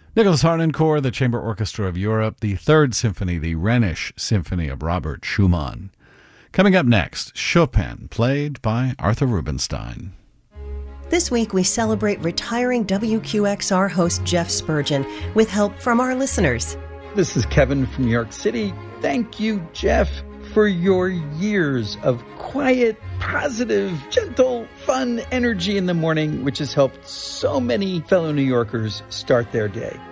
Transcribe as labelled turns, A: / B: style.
A: Nicholas Harnoncourt, the Chamber Orchestra of Europe, the Third Symphony, the Rhenish Symphony of Robert Schumann. Coming up next, Chopin, played by Arthur Rubinstein.
B: This week, we celebrate retiring WQXR host Jeff Spurgeon with help from our listeners.
C: This is Kevin from New York City. Thank you, Jeff, for your years of quiet, positive, gentle, fun energy in the morning, which has helped so many fellow New Yorkers start their day.